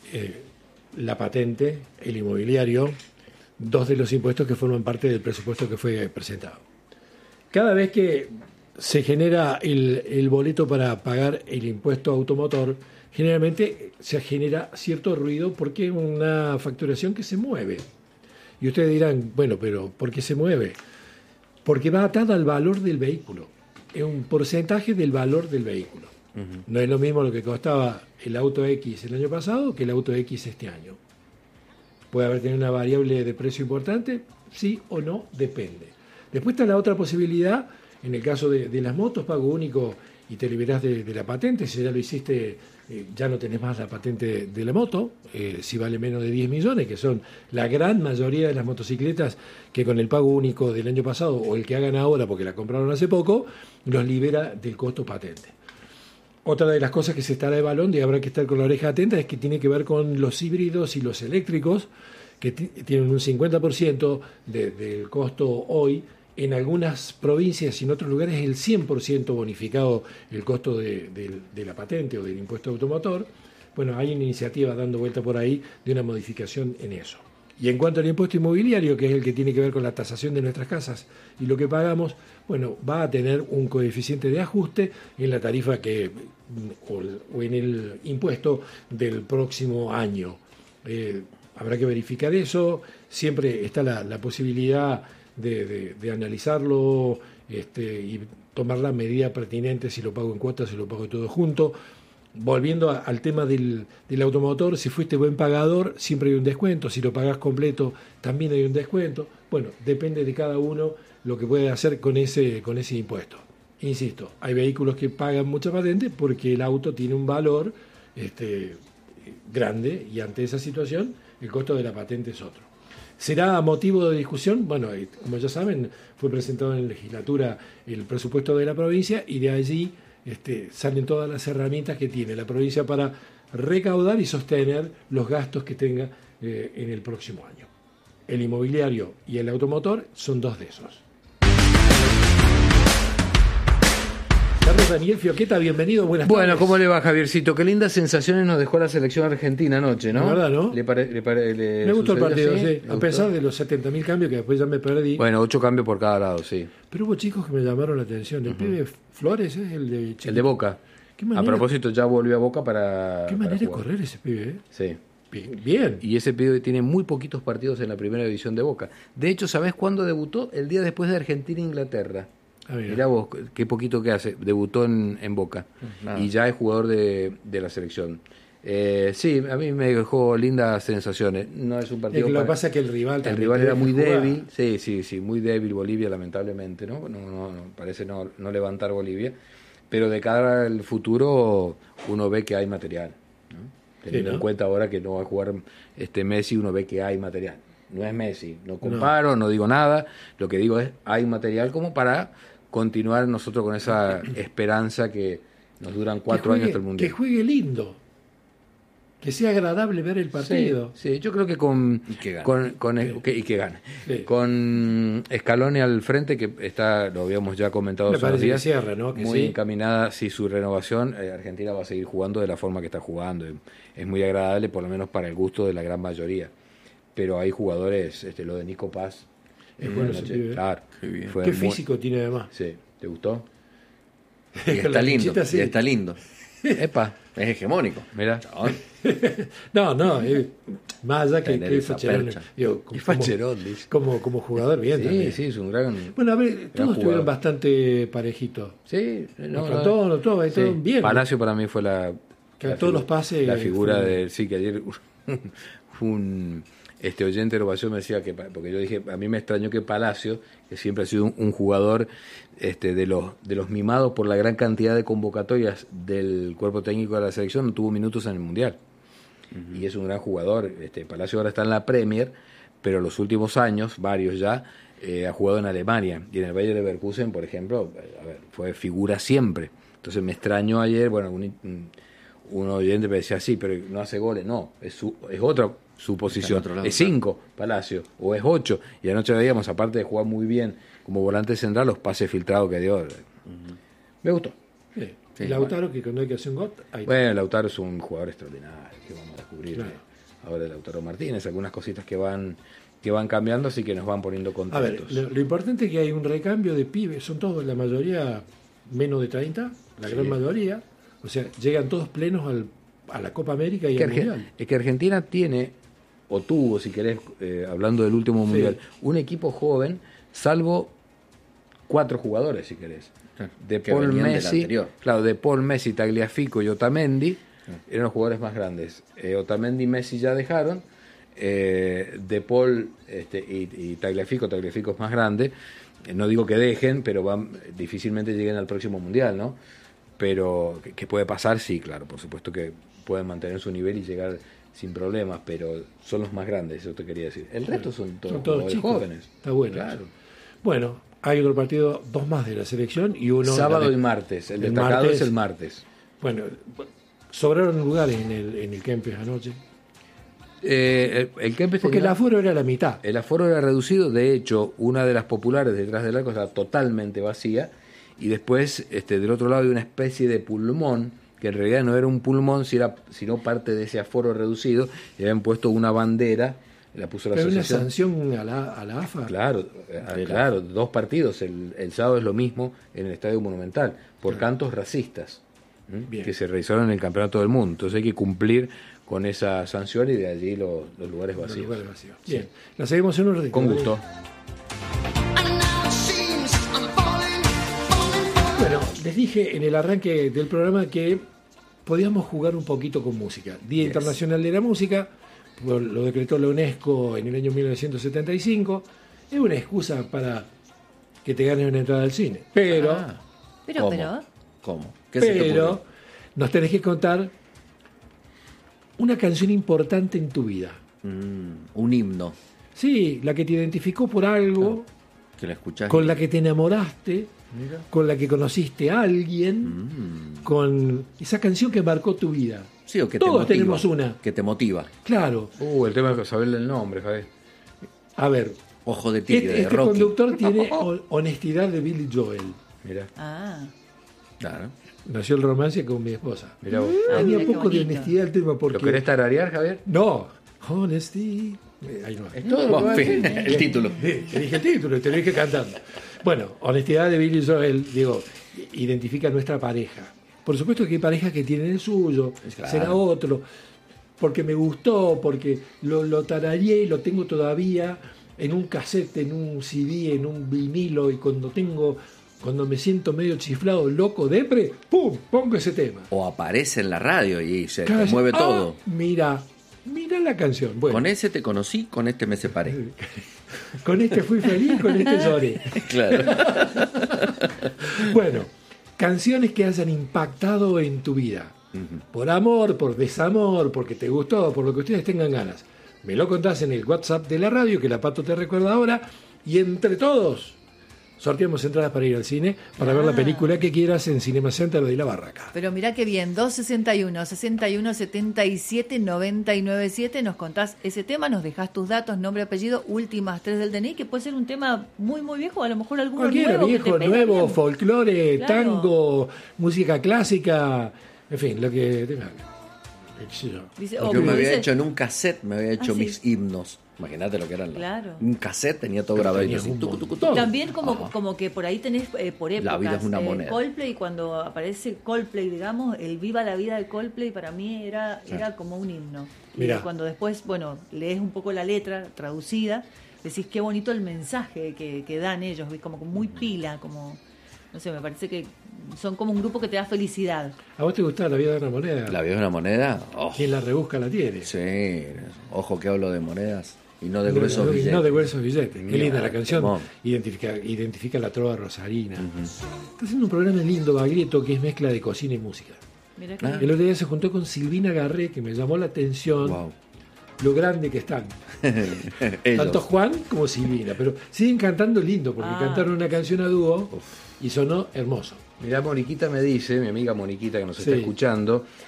la patente, el inmobiliario, dos de los impuestos que forman parte del presupuesto que fue presentado. Cada vez que se genera el boleto para pagar el impuesto automotor, generalmente se genera cierto ruido porque es una facturación que se mueve. Y ustedes dirán, bueno, pero ¿por qué se mueve? Porque va atada al valor del vehículo. Es un porcentaje del valor del vehículo. Uh-huh. No es lo mismo lo que costaba el auto X el año pasado que el auto X este año. ¿Puede haber tenido una variable de precio importante? Sí o no, depende. Después está la otra posibilidad, en el caso de las motos, pago único y te liberás de la patente. Si ya lo hiciste, ya no tenés más la patente de la moto, si vale menos de 10 millones, que son la gran mayoría de las motocicletas que con el pago único del año pasado o el que hagan ahora porque la compraron hace poco, los libera del costo patente. Otra de las cosas que se estará evaluando y habrá que estar con la oreja atenta es que tiene que ver con los híbridos y los eléctricos, que tienen un 50% del costo hoy. En algunas provincias y en otros lugares el 100% bonificado el costo de la patente o del impuesto automotor. Bueno, hay una iniciativa dando vuelta por ahí de una modificación en eso. Y en cuanto al impuesto inmobiliario, que es el que tiene que ver con la tasación de nuestras casas y lo que pagamos, bueno, va a tener un coeficiente de ajuste en la tarifa o en el impuesto del próximo año. Habrá que verificar eso. Siempre está la posibilidad de analizarlo y tomar la medida pertinente, si lo pago en cuotas, si lo pago todo junto. Volviendo al tema del automotor, si fuiste buen pagador, siempre hay un descuento. Si lo pagás completo, también hay un descuento. Bueno, depende de cada uno lo que puede hacer con ese impuesto. Insisto, hay vehículos que pagan mucha patente porque el auto tiene un valor grande y ante esa situación el costo de la patente es otro. ¿Será motivo de discusión? Bueno, como ya saben, fue presentado en la legislatura el presupuesto de la provincia y de allí salen todas las herramientas que tiene la provincia para recaudar y sostener los gastos que tenga en el próximo año. El inmobiliario y el automotor son dos de esos. Carlos Daniel Fioqueta, bienvenido, buenas tardes. Bueno, ¿cómo le va, Javiercito? Qué lindas sensaciones nos dejó la selección argentina anoche, ¿no? La verdad, ¿no? Me gustó el partido, así? sí. A pesar de los 70.000 cambios que después ya me perdí. Bueno, 8 cambios por cada lado, sí. Pero hubo chicos que me llamaron la atención. El pibe Flores es el de Chile. El de Boca. A propósito, ya volvió a Boca para... Qué manera de correr ese pibe, ¿eh? Sí. Bien. Y ese pibe tiene muy poquitos partidos en la primera división de Boca. De hecho, ¿sabés cuándo debutó? El día después de Argentina-Inglaterra. Mirá vos, qué poquito que hace. Debutó en Boca. Y ya es jugador de la selección. Sí, a mí me dejó lindas sensaciones. No es un partido... Lo que pasa es que el rival era muy débil. Sí, muy débil Bolivia, lamentablemente. No parece no levantar Bolivia. Pero de cara al futuro uno ve que hay material, ¿no? Teniendo en cuenta ahora que no va a jugar Messi, uno ve que hay material. No es Messi, no comparo, no digo nada. Lo que digo es, hay material como para continuar nosotros con esa esperanza que nos duran 4 años hasta el Mundial. Que juegue lindo, que sea agradable ver el partido. Sí, yo creo que y que gane. Sí. Con Scaloni al frente, que está, lo habíamos ya comentado hace unos días, cierra, ¿no? Que muy encaminada, su renovación, Argentina va a seguir jugando de la forma que está jugando. Es muy agradable, por lo menos para el gusto de la gran mayoría. Pero hay jugadores, lo de Nico Paz. Es bueno ese pibe. Claro. Qué físico tiene además. Sí, ¿te gustó? Y está lindo, sí. y está lindo. Epa. Es hegemónico. Mira. No, más allá que Facherón. Como jugador bien también. Sí, es un gran... Bueno, a ver, todos estuvieron bastante parejitos. Sí. Todos bien. Palacio para mí fue todos los pases... La figura de... Sí, que ayer un oyente de Ovación me decía que... Porque yo dije, a mí me extrañó que Palacio, que siempre ha sido un jugador de los mimados por la gran cantidad de convocatorias del cuerpo técnico de la selección, no tuvo minutos en el Mundial. Uh-huh. Y es un gran jugador. Palacio ahora está en la Premier, pero los últimos años, varios ya, ha jugado en Alemania. Y en el Bayer Leverkusen, por ejemplo, fue figura siempre. Entonces me extrañó ayer, bueno, un oyente me decía, sí, pero no hace goles. No, es otra su posición. Es 5, Palacio, o es 8. Y anoche veíamos, aparte de jugar muy bien como volante central, los pases filtrados que dio. Uh-huh. Me gustó. Sí, y Lautaro, que cuando hay que hacer un gol, ahí está. Bueno, Lautaro es un jugador extraordinario, que vamos a descubrir Claro. ahora de Lautaro Martínez, algunas cositas que van cambiando, así que nos van poniendo A ver, contentos. lo importante es que hay un recambio de pibes, son todos, la mayoría menos de 30, la Sí. gran mayoría, o sea, llegan todos plenos a la Copa América y que al Mundial. Es que Argentina tiene, o tuvo, si querés, hablando del último Sí. mundial, un equipo joven, salvo 4 jugadores, si querés. De Que Paul venían del Messi, anterior. claro, de Paul Messi, Tagliafico y Otamendi, eran los jugadores más grandes. Otamendi y Messi ya dejaron, de Paul y Tagliafico es más grande. No digo que dejen, pero difícilmente lleguen al próximo mundial, ¿no? Pero que puede pasar, sí, claro, por supuesto que pueden mantener su nivel y llegar sin problemas, pero son los más grandes, eso te quería decir. El resto son todos jugadores chicos, jóvenes. está bueno. Claro. Bueno, hay otro partido, 2 más de la selección y uno... Sábado y martes, el destacado martes. es el martes. Bueno, sobraron lugares en el Kempes anoche, El Kempes porque el tenía- aforo era la mitad. El aforo era reducido, de hecho, una de las populares detrás del arco estaba totalmente vacía, y después del otro lado hay una especie de pulmón, que en realidad no era un pulmón, sino parte de ese aforo reducido, y habían puesto una bandera, la puso la Pero hay una asociación. sanción a la AFA. Claro, claro, 2 partidos, el sábado es lo mismo en el Estadio Monumental, por cantos racistas, Bien. que se realizaron en el Campeonato del Mundo, entonces hay que cumplir con esa sanción y de allí los lugares Los vacíos. lugares vacíos. Bien, la seguimos en un ratito. Con gusto. Bueno, les dije en el arranque del programa que podíamos jugar un poquito con música. Día Internacional de la Música, lo decretó la UNESCO en el año 1975. Es una excusa para que te ganes una entrada al cine. Pero, ¿Cómo? ¿Qué se te pero ocurre? nos tenés que contar una canción importante en tu vida. Un himno Sí, la que te identificó por algo, que la escuchás. con la que te enamoraste, con la que conociste a alguien, con esa canción que marcó tu vida. Sí, o que Todos te motiva, tenemos una. Que te motiva. Claro. El tema de saberle el nombre, Javier. A ver, Ojo de tigre, de este Rocky. conductor tiene honestidad de Billy Joel. Mirá, Claro. Nació el romance con mi esposa. mirá vos. Tenía mira qué poco de bonito. honestidad el tema porque... ¿Lo querés tararear, Javier? No, honesty. Ahí no. Es todo lo que va a Fin, decir. el título. Te dije el título, te lo dije cantando. Bueno, honestidad de Billy Joel, digo, identifica a nuestra pareja. Por supuesto que hay parejas que tienen el suyo, Claro. será otro, porque me gustó, porque lo tarareé y lo tengo todavía en un cassette, en un CD, en un vinilo, y cuando me siento medio chiflado, loco, depre, ¡pum! Pongo ese tema. O aparece en la radio y se te Claro, mueve ah, todo. Mira la canción. Bueno, Con ese te conocí, con este me separé. con este fui feliz, con este lloré. Claro. Bueno, canciones que hayan impactado en tu vida. Por amor, por desamor, porque te gustó, por lo que ustedes tengan ganas. Me lo contás en el WhatsApp de la radio, que la Pato te recuerda ahora, y entre todos sorteamos entradas para ir al cine, para ver la película que quieras en Cinema Center de La Barraca. Pero mirá qué bien, 261-61-77-997, nos contás ese tema, nos dejás tus datos, nombre, apellido, últimas 3 del DNI, que puede ser un tema muy, muy viejo, a lo mejor alguno Cualquiera, nuevo. que viejo, te pegue nuevo, bien. folclore, Claro. tango, música clásica, en fin, lo que tenga. Qué sé yo. Dice, Yo o me como había dice- hecho en un cassette, me había hecho sí. mis himnos. Imagínate lo que eran. Claro. Un cassette tenía todo grabado. tenías así, un tucu, tucu, montón. tucu. También como que por ahí tenés por épocas. La vida es una moneda. Coldplay, cuando aparece Coldplay, digamos, el Viva la Vida de Coldplay para mí era como un himno. Y Mirá. cuando después, lees un poco la letra traducida, decís qué bonito el mensaje que dan ellos, ¿ves? Como muy pila, como, no sé, me parece que son como un grupo que te da felicidad. ¿A vos te gusta La vida de una moneda? La vida es una moneda. Oh, Quien la rebusca la tiene. sí. Ojo que hablo de monedas y no de No, gruesos no, billetes. no de gruesos billetes. Qué Mira, linda la canción. Simón. Identifica la trova rosarina. Está haciendo un programa lindo, Baglietto, que es mezcla de cocina y música. Mirá que Ah. El otro día se juntó con Silvina Garré, que me llamó la atención Wow. lo grande que están. Ellos. Tanto Juan como Silvina. Pero siguen cantando lindo, porque Ah. cantaron una canción a dúo y sonó hermoso. Mirá, Moniquita me dice, mi amiga Moniquita que nos está Sí. escuchando,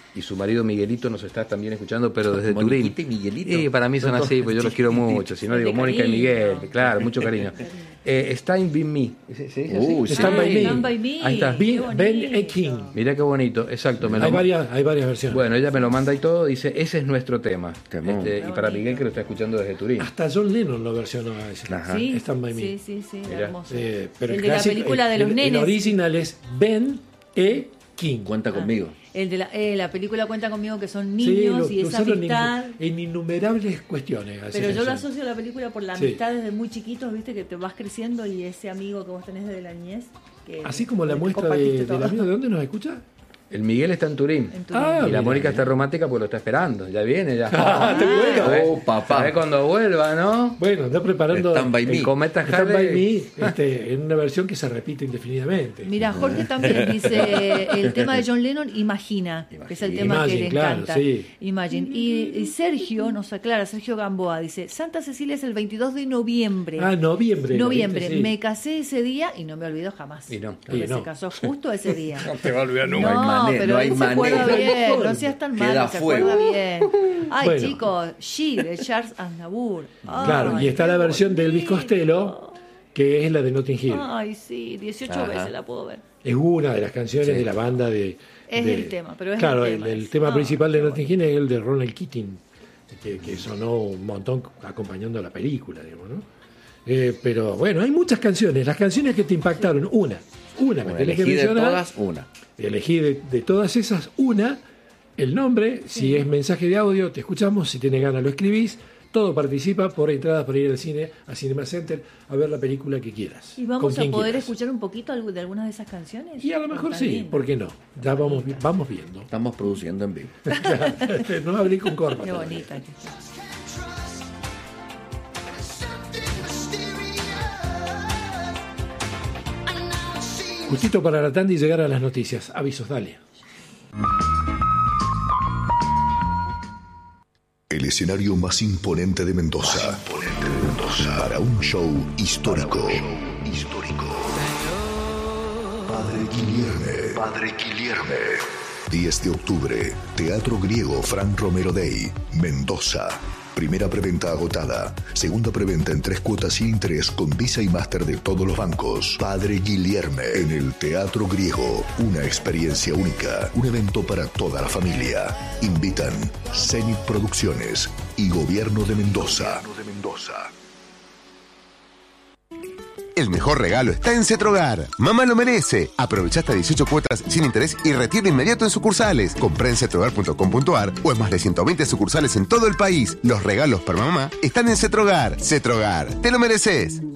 y su marido Miguelito nos está también escuchando, pero desde Turín. Moniquita y Miguelito. Sí, para mí son así, pues yo los quiero mucho. Si no digo De Mónica y cariño. Miguel, claro, mucho cariño. Stand By Me. ¿Se dice así? Sí. Stand By Me. Stand By Me. Ahí está. Qué Ben bonito. King. Mirá qué bonito, exacto. Hay varias versiones. Bueno, ella me lo manda y todo, dice, ese es nuestro tema. Qué mono. Y para Miguel, que lo está escuchando desde Turín. Hasta John Lennon lo versionó a ese. Ajá. Sí, Stand By Me. sí, Mirá. hermoso. Pero el de la película de los el nenes. original es Ben E. King. Cuenta conmigo. El de la película Cuenta conmigo, que son Sí, niños lo y esa usaron amistad. en innumerables cuestiones. a esa Pero yo lo canción. asocio a la película por la Sí. amistad desde muy chiquitos, viste, que te vas creciendo y ese amigo que vos tenés desde la niñez. Que Así como la que muestra compartiste del todo. amigo, ¿de dónde nos escucha? El Miguel está en Turín. En Turín. Ah, Y la mira, Mónica mira. está romántica porque lo está esperando. Ya viene, ya. Te bueno. Oh, papá. ¿Sabés cuando vuelva, no? Bueno, anda preparando Stand By Me. El cometa Stand By Harley. Me en una versión que se repite indefinidamente. Mira, Jorge también dice el tema de John Lennon, Imagina, que es el tema que Imagine, le claro, encanta. sí. Imagine. Y Sergio nos aclara, Sergio Gamboa, dice, Santa Cecilia es el 22 de noviembre. Ah, noviembre. Noviembre. sí. Me casé ese día y no me olvido jamás. Y no. Porque Y no. se casó justo ese día. No te va a olvidar No hay manera, pero no hay él se acuerda manera. bien, no seas tan Queda malo, se fuego. acuerda bien. Ay, Bueno. chicos, She de Charles Aznavour. Claro, Ay, y está qué la versión de Elvis bonito. Costello, que es la de Notting Hill. Ay, sí, 18 Ajá. veces la puedo ver. Es una de las canciones Sí. de la banda de... Es de- el tema, pero es claro, el tema el ese. tema Ah, principal de qué Notting Hill es el de Ronald Keating, que sonó un montón acompañando la película, digamos, ¿no? Pero bueno, hay muchas canciones. Las canciones que te impactaron, una me Bueno, tenés que elegí de mencionar. todas una. Elegí de todas esas una, el nombre, si es mensaje de audio, te escuchamos, si tienes ganas lo escribís, todo participa por entradas para ir al cine, a Cinema Center, a ver la película que quieras. ¿Y con vamos a quien poder quieras. escuchar un poquito de algunas de esas canciones? Y a lo mejor sí, También. ¿por qué no? Ya vamos viendo. Estamos produciendo en vivo. No hablé con Corva. Qué todavía. bonita que está. Justito para la tanda y llegar a las noticias. Avisos, dale. El escenario más imponente de Mendoza. Para un show histórico. Padre Guillerme. 10 de octubre. Teatro Griego Frank Romero Day. Mendoza. Primera preventa agotada. Segunda preventa en 3 cuotas sin interés con Visa y Master de todos los bancos. Padre Guillerme en el Teatro Griego. Una experiencia única. Un evento para toda la familia. Invitan Zenit Producciones y Gobierno de Mendoza. El mejor regalo está en Cetrogar. Mamá lo merece. Aprovecha hasta 18 cuotas sin interés y retiro inmediato en sucursales. Comprá en cetrogar.com.ar o en más de 120 sucursales en todo el país. Los regalos para mamá están en Cetrogar. Cetrogar, te lo mereces.